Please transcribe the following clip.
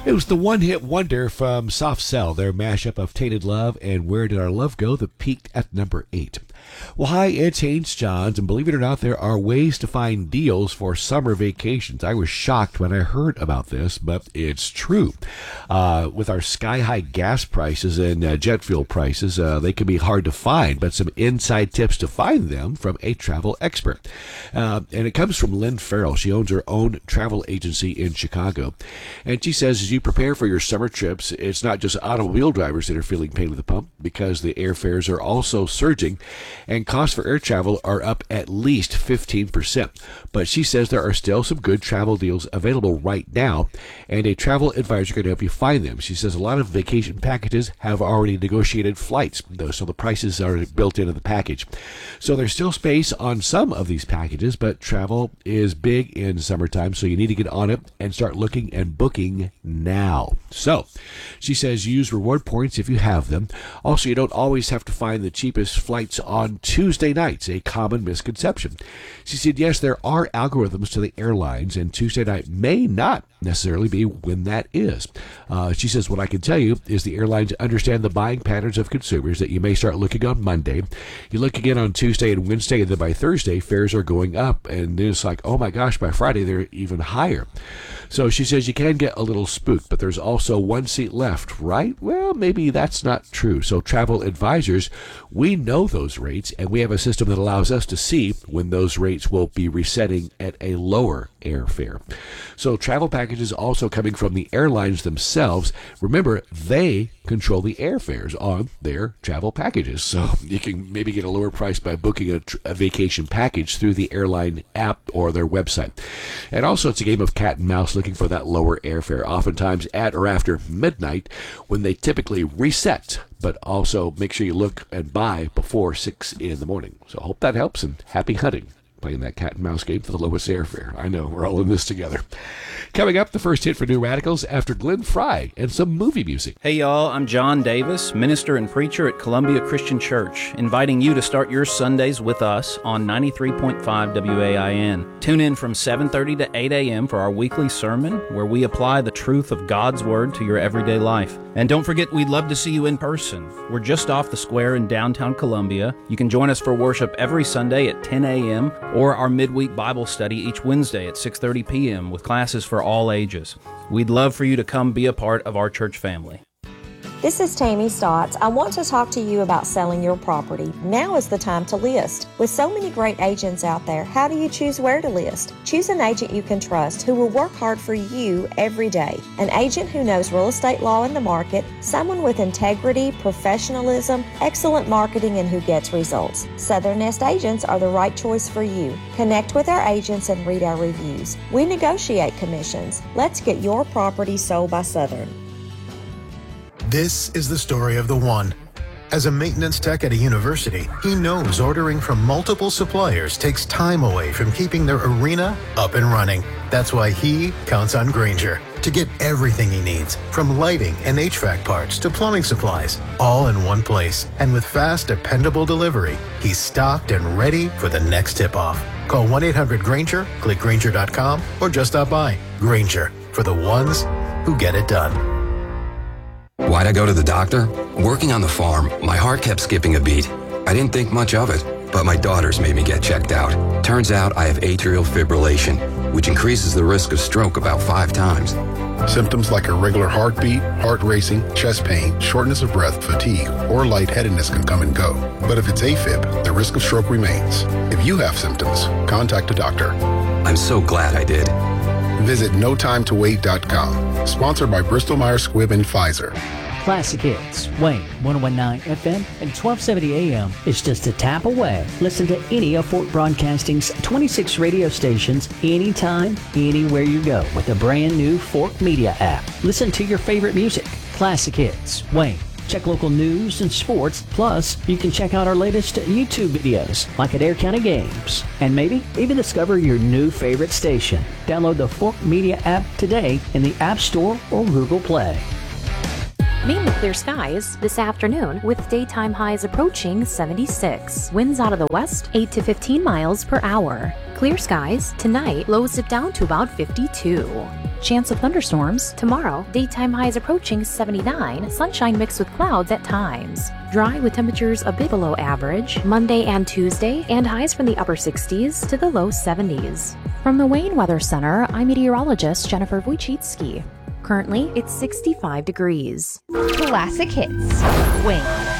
It was the one-hit wonder from Soft Cell, their mashup of Tainted Love and Where Did Our Love Go that peaked at number 8. Well, hi, it's Haynes Johns, and believe it or not, there are ways to find deals for summer vacations. I was shocked when I heard about this, but it's true. With our sky-high gas prices and jet fuel prices, they can be hard to find, but some inside tips to find them from a travel expert. And it comes from Lynn Farrell. She owns her own travel agency in Chicago. And she says, as you prepare for your summer trips, it's not just automobile drivers that are feeling pain at the pump, because the airfares are also surging, and costs for air travel are up at least 15%. But she says there are still some good travel deals available right now, and a travel advisor can help you find them. She says a lot of vacation packages have already negotiated flights, though, so the prices are built into the package. So there's still space on some of these packages, but travel is big in summertime, so you need to get on it and start looking and booking now. So she says use reward points if you have them. Also, you don't always have to find the cheapest flights on Tuesday nights, a common misconception. She said, yes, there are algorithms to the airlines, and Tuesday night may not necessarily be when that is. She says, what I can tell you is the airlines understand the buying patterns of consumers, that you may start looking on Monday. You look again on Tuesday and Wednesday, and then by Thursday, fares are going up, and then it's like, oh my gosh, by Friday, they're even higher. So she says you can get a little spooked, but there's also one seat left, right? Well, maybe that's not true. So travel advisors, we know those rates, and we have a system that allows us to see when those rates will be resetting at a lower airfare. So travel packages also coming from the airlines themselves. Remember, they control the airfares on their travel packages. So you can maybe get a lower price by booking a vacation package through the airline app or their website. And also it's a game of cat and mouse looking for that lower airfare, oftentimes at or after midnight when they typically reset. But also make sure you look and buy before 6 in the morning. So I hope that helps, and happy hunting, playing that cat and mouse game for the lowest airfare. I know, we're all in this together. Coming up, the first hit for New Radicals after Glenn Fry and some movie music. Hey y'all, I'm John Davis, minister and preacher at Columbia Christian Church, inviting you to start your Sundays with us on 93.5 WAIN. Tune in from 7:30 to 8 a.m. for our weekly sermon, where we apply the truth of God's Word to your everyday life. And don't forget, we'd love to see you in person. We're just off the square in downtown Columbia. You can join us for worship every Sunday at 10 a.m. or our midweek Bible study each Wednesday at 6:30 p.m. with classes for all ages. We'd love for you to come be a part of our church family. This is Tammy Stotts. I want to talk to you about selling your property. Now is the time to list. With so many great agents out there, how do you choose where to list? Choose an agent you can trust who will work hard for you every day. An agent who knows real estate law in the market, someone with integrity, professionalism, excellent marketing, and who gets results. Southern Nest agents are the right choice for you. Connect with our agents and read our reviews. We negotiate commissions. Let's get your property sold by Southern. This is the story of the one. As a maintenance tech at a university, he knows ordering from multiple suppliers takes time away from keeping their arena up and running. That's why he counts on Grainger to get everything he needs, from lighting and HVAC parts to plumbing supplies, all in one place. And with fast, dependable delivery, he's stocked and ready for the next tip-off. Call 1-800-GRAINGER, click Grainger.com, or just stop by. Grainger, for the ones who get it done. Why'd I go to the doctor? Working on the farm, my heart kept skipping a beat. I didn't think much of it, but my daughters made me get checked out. Turns out I have atrial fibrillation, which increases the risk of stroke about 5 times. Symptoms like irregular heartbeat, heart racing, chest pain, shortness of breath, fatigue, or lightheadedness can come and go. But if it's AFib, the risk of stroke remains. If you have symptoms, contact a doctor. I'm so glad I did. Visit NoTimeToWait.com. Sponsored by Bristol-Myers Squibb and Pfizer. Classic Hits, Wayne, 101.9 FM and 1270 AM is just a tap away. Listen to any of Fort Broadcasting's 26 radio stations anytime, anywhere you go with the brand new Fort Media app. Listen to your favorite music. Classic Hits, Wayne. Check local news and sports. Plus, you can check out our latest YouTube videos, like at Air County Games. And maybe even discover your new favorite station. Download the Fork Media app today in the App Store or Google Play. Mainly clear skies this afternoon with daytime highs approaching 76. Winds out of the west 8 to 15 miles per hour. Clear skies tonight, lows dip down to about 52. Chance of thunderstorms tomorrow, daytime highs approaching 79, sunshine mixed with clouds at times. Dry with temperatures a bit below average Monday and Tuesday, and highs from the upper 60s to the low 70s. From the Wayne Weather Center, I'm meteorologist Jennifer Wojcicki. Currently, it's 65 degrees. Classic hits. Wayne.